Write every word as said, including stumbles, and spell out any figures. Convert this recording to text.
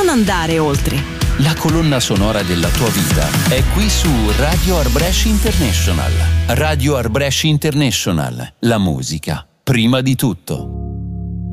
andare oltre. La colonna sonora della tua vita è qui su Radio Art Brescia International. Radio Art Brescia International. La musica, prima di tutto.